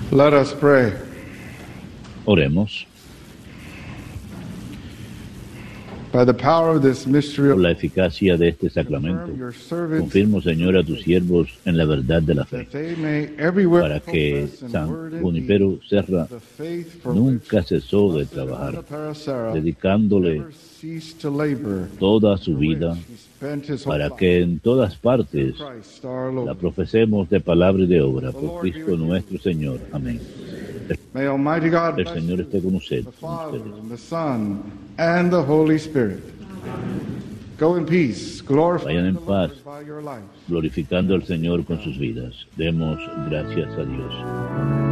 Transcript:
Let us pray. Oremos. By the power of this mystery, Por la eficacia de este sacramento, confirmo, Señor, a tus siervos en la verdad de la fe, para que San Junípero Serra nunca cesó de trabajar, dedicándole toda su vida para que en todas partes la profesemos de palabra y de obra, por Cristo nuestro Señor. Amén. El Señor esté con ustedes. Vayan en paz, glorificando al Señor con sus vidas. Demos gracias a Dios.